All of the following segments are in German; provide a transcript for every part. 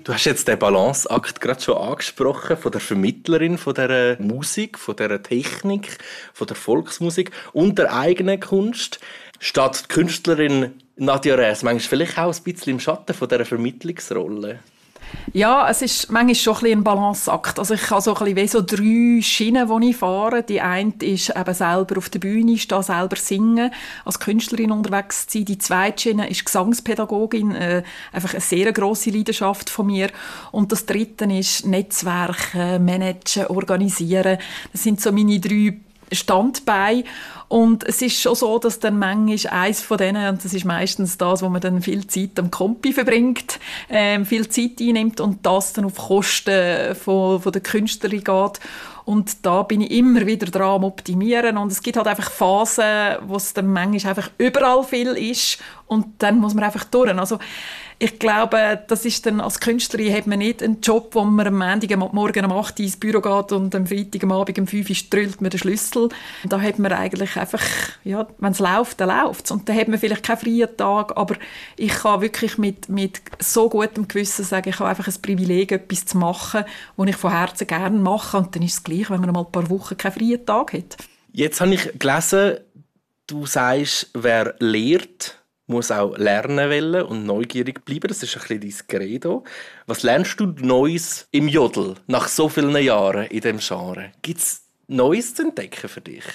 Du hast jetzt den Balanceakt gerade schon angesprochen, von der Vermittlerin von dieser Musik, von dieser Technik, von der Volksmusik und der eigenen Kunst. Steht die Künstlerin Nadia Räs manchmal vielleicht auch ein bisschen im Schatten von dieser Vermittlungsrolle? Ja, es ist manchmal schon ein bisschen ein Balanceakt. Also ich habe so ein bisschen wie so 3 Schienen, die ich fahre. Die eine ist eben selber auf der Bühne stehen, selber singen, als Künstlerin unterwegs zu sein. Die zweite Schiene ist Gesangspädagogin, einfach eine sehr grosse Leidenschaft von mir. Und das dritte ist Netzwerken, managen, organisieren. Das sind so meine 3 Standbeine. Und es ist schon so, dass dann manchmal eins von denen, und das ist meistens das, wo man dann viel Zeit am Kompi verbringt, viel Zeit einnimmt und das dann auf Kosten von der Künstlerin geht. Und da bin ich immer wieder dran am Optimieren. Und es gibt halt einfach Phasen, wo es dann manchmal einfach überall viel ist. Und dann muss man einfach durch. Also ich glaube, das ist dann, als Künstlerin hat man nicht einen Job, wo man am Montagmorgen um 8 Uhr ins Büro geht und am Freitagabend um 5 Uhr strüllt man den Schlüssel. Da hat man eigentlich einfach, ja, wenn es läuft, dann läuft es. Und dann hat man vielleicht keinen freien Tag, aber ich kann wirklich mit so gutem Gewissen sagen, ich habe einfach ein Privileg, etwas zu machen, was ich von Herzen gerne mache. Und dann ist es gleich, wenn man mal ein paar Wochen keinen freien Tag hat. Jetzt habe ich gelesen, du sagst, wer lehrt, muss auch lernen wollen und neugierig bleiben. Das ist ein bisschen dein Credo. Was lernst du Neues im Jodel nach so vielen Jahren in diesem Genre? Gibt es Neues zu entdecken für dich?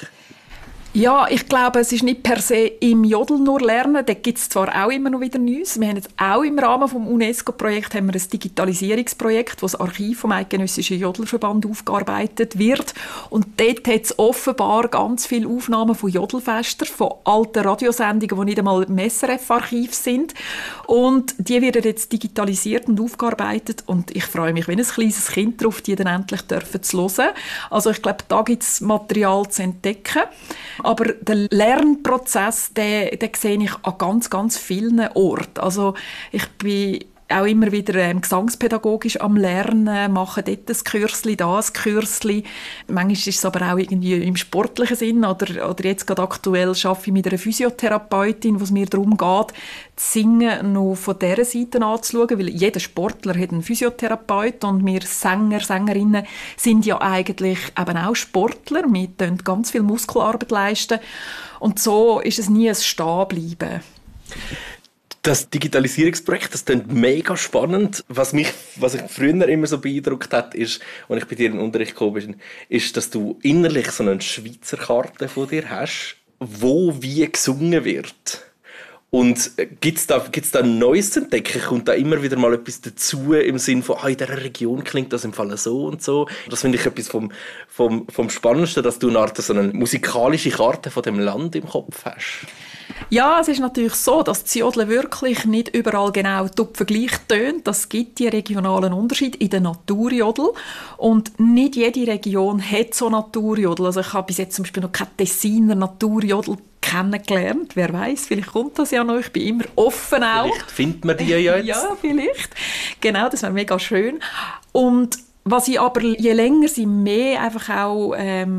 Ja, ich glaube, es ist nicht per se im Jodel nur lernen. Da gibt es zwar auch immer noch wieder Neues. Wir haben jetzt auch im Rahmen des UNESCO-Projekts ein Digitalisierungsprojekt, wo das Archiv vom Eidgenössischen Jodlerverband aufgearbeitet wird. Und dort hat es offenbar ganz viele Aufnahmen von Jodelfestern, von alten Radiosendungen, die nicht einmal im SRF-Archiv sind. Und die werden jetzt digitalisiert und aufgearbeitet. Und ich freue mich wie ein kleines Kind darauf, die dann endlich zu hören. Also ich glaube, da gibt es Material zu entdecken. Aber den Lernprozess, den sehe ich an ganz, ganz vielen Orten. Also ich bin auch immer wieder gesangspädagogisch am Lernen, mache dort ein Kürzli, da ein Kürzli. Manchmal ist es aber auch irgendwie im sportlichen Sinn oder jetzt gerade aktuell arbeite ich mit einer Physiotherapeutin, wo es mir darum geht, das Singen noch von dieser Seite anzuschauen, weil jeder Sportler hat einen Physiotherapeut und wir Sänger, Sängerinnen sind ja eigentlich eben auch Sportler. Wir leisten ganz viel Muskelarbeit. Und so ist es nie ein Stehenbleiben. Das Digitalisierungsprojekt, das klingt mega spannend. Was ich früher immer so beeindruckt hat, ist, als ich bei dir in den Unterricht gekommen bin, ist, dass du innerlich so eine Schweizer Karte von dir hast, wo wie gesungen wird. Und gibt's da Neues zu entdecken? Kommt da immer wieder mal etwas dazu im Sinne von, in dieser Region klingt das im Fall so und so? Das finde ich etwas vom Spannendsten, dass du so eine musikalische Karte von dem Land im Kopf hast. Ja, es ist natürlich so, dass das Jodeln wirklich nicht überall genau gleich tönt. Das gibt die regionalen Unterschiede in der Naturjodel. Und nicht jede Region hat so Naturjodel. Also ich habe bis jetzt zum Beispiel noch keinen Tessiner Naturjodel kennengelernt. Wer weiß, vielleicht kommt das ja noch. Ich bin immer offen auch. Vielleicht findet man die ja jetzt. Ja, vielleicht. Genau, das wäre mega schön. Und was ich aber je länger sie mehr einfach auch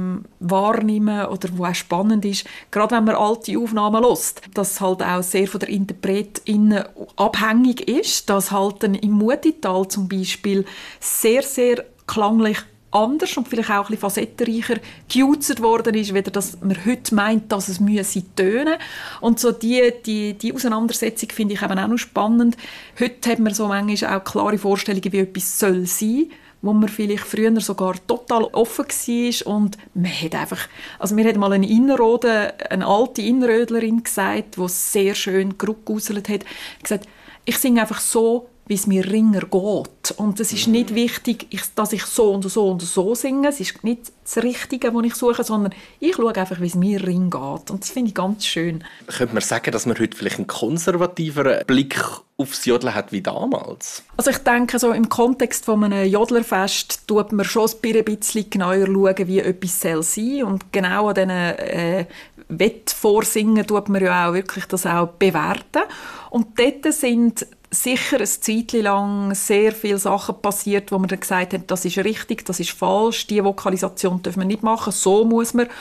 wahrnehme oder wo auch spannend ist, gerade wenn man alte Aufnahmen hört, dass halt auch sehr von der Interpretin abhängig ist, dass halt dann im Mutital zum Beispiel sehr, sehr klanglich anders und vielleicht auch ein bisschen facettenreicher gejuzert worden ist, weder dass man heute meint, dass es müsse tönen. Und so die Auseinandersetzung finde ich eben auch noch spannend. Heute hat man so manchmal auch klare Vorstellungen, wie etwas soll sein, wo man vielleicht früher sogar total offen war und man hat einfach, also mir hat mal eine alte Innerrödlerin gesagt, die sehr schön geruckgauselt hat, gesagt, ich singe einfach so, wie es mir ringer geht. Und es ist nicht wichtig, dass ich so und so und so singe. Es ist nicht das Richtige, was ich suche, sondern ich schaue einfach, wie es mir ring geht. Und das finde ich ganz schön. Könnte man sagen, dass man heute vielleicht einen konservativeren Blick aufs Jodeln hat wie damals? Also ich denke, so im Kontext von einem Jodlerfest schaut man schon ein bisschen genauer schauen, wie etwas sein soll. Und genau an diesen Wettvorsingen tut man ja auch wirklich das auch bewerten. Und dort sind sicher eine Zeit lang sehr viele Sachen passiert, wo man dann gesagt hat, das ist richtig, das ist falsch, diese Vokalisation dürfen wir nicht machen, so muss man.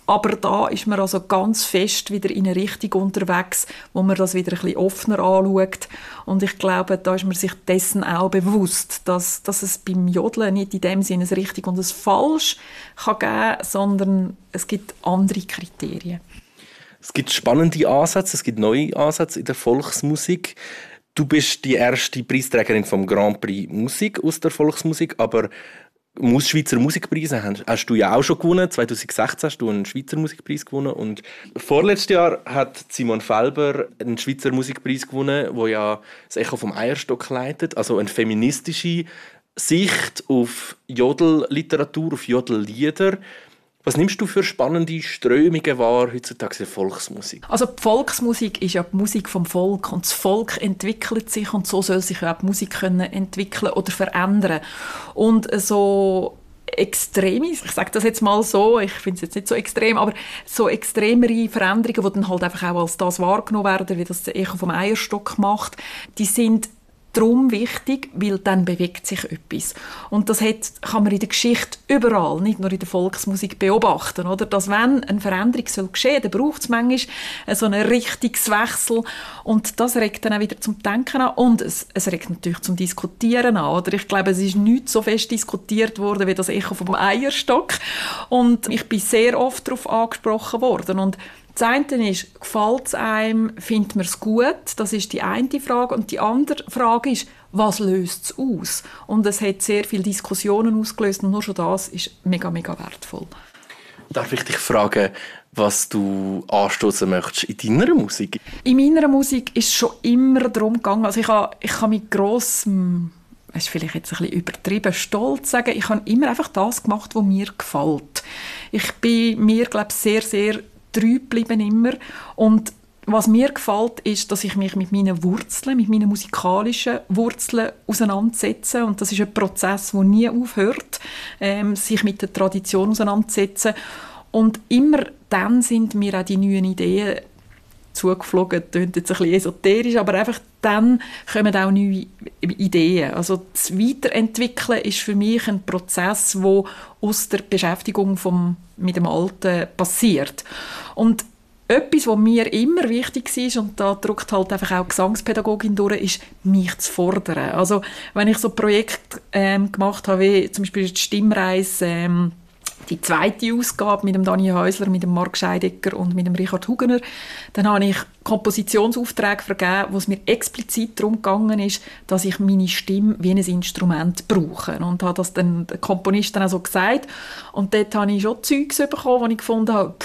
Aber da ist man also ganz fest wieder in eine Richtung unterwegs, wo man das wieder ein bisschen offener anschaut. Und ich glaube, da ist man sich dessen auch bewusst, dass es beim Jodeln nicht in dem Sinne ein richtig und ein falsch kann geben, sondern es gibt andere Kriterien. Es gibt spannende Ansätze, es gibt neue Ansätze in der Volksmusik. Du bist die erste Preisträgerin vom Grand Prix Musik aus der Volksmusik, aber Schweizer Musikpreise hast du ja auch schon gewonnen. 2016 hast du einen Schweizer Musikpreis gewonnen und vorletztes Jahr hat Simon Felber einen Schweizer Musikpreis gewonnen, wo ja das Echo vom Eierstock leitet, also eine feministische Sicht auf Jodelliteratur, auf Jodellieder. Was nimmst du für spannende Strömungen wahr heutzutage in der Volksmusik? Also die Volksmusik ist ja die Musik vom Volk und das Volk entwickelt sich und so soll sich auch die Musik können entwickeln oder verändern. Und so extreme, ich sage das jetzt mal so, ich finde es jetzt nicht so extrem, aber so extremere Veränderungen, die dann halt einfach auch als das wahrgenommen werden, wie das der Echo vom Eierstock macht, die sind darum wichtig, weil dann bewegt sich etwas. Und das kann man in der Geschichte überall, nicht nur in der Volksmusik, beobachten. Oder? Dass wenn eine Veränderung geschehen soll, dann braucht es manchmal so einen Richtungswechsel. Und das regt dann auch wieder zum Denken an. Und es regt natürlich zum Diskutieren an. Oder? Ich glaube, es ist nicht so fest diskutiert worden wie das Echo vom Eierstock. Und ich bin sehr oft darauf angesprochen worden. Und das eine ist, gefällt es einem, findet man es gut? Das ist die eine Frage. Und die andere Frage ist, was löst es aus? Und es hat sehr viele Diskussionen ausgelöst und nur schon das ist mega, mega wertvoll. Darf ich dich fragen, was du anstoßen möchtest in deiner Musik? In meiner Musik ist es schon immer darum gegangen, also ich habe mit grossem, das ist vielleicht jetzt ein bisschen übertrieben, stolz sagen, ich habe immer einfach das gemacht, was mir gefällt. Ich bin mir, glaube ich, sehr, sehr treu geblieben immer. Und was mir gefällt, ist, dass ich mich mit meinen Wurzeln, mit meinen musikalischen Wurzeln auseinandersetze. Und das ist ein Prozess, der nie aufhört, sich mit der Tradition auseinanderzusetzen. Und immer dann sind mir auch die neuen Ideen zugeflogen. Das klingt jetzt ein bisschen esoterisch, aber einfach dann kommen auch neue Ideen. Also das Weiterentwickeln ist für mich ein Prozess, der aus der Beschäftigung mit dem Alten passiert. Und etwas, was mir immer wichtig ist, und da drückt halt einfach auch Gesangspädagogin durch, ist, mich zu fordern. Also wenn ich so Projekte gemacht habe, wie zum Beispiel die Stimmreise, die zweite Ausgabe mit dem Dani Häusler, mit dem Marc Scheidegger und mit dem Richard Hugener, dann habe ich Kompositionsaufträge vergeben, wo es mir explizit darum gegangen ist, dass ich meine Stimme wie ein Instrument brauche. Und habe das dann der Komponist dann auch so gesagt. Und dort habe ich schon Zeugs bekommen, wo ich gefunden habe,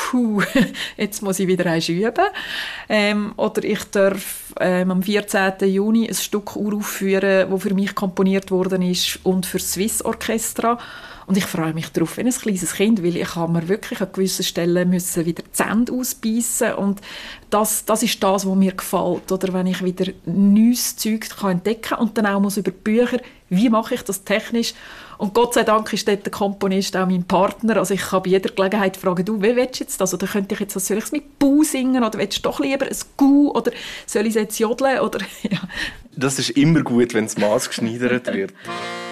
jetzt muss ich wieder eins üben. Oder ich darf am 14. Juni ein Stück aufführen, das für mich komponiert worden ist und für das Swiss Orchestra. Und ich freue mich darauf, wie ein kleines Kind, weil ich habe mir wirklich an gewissen Stellen müssen wieder die Zähne ausbeissen. Und das ist das, was mir gefällt. Oder wenn ich wieder neues Zeug entdecken kann und dann auch muss über die Bücher, wie mache ich das technisch? Und Gott sei Dank ist dort der Komponist auch mein Partner. Also ich kann bei jeder Gelegenheit fragen, du, wie willst du jetzt das? Oder könnte ich jetzt, soll ich es mit Bu singen? Oder willst du doch lieber ein Gu? Oder soll ich es jetzt jodeln? Oder, ja. Das ist immer gut, wenn das Maß geschneidert wird.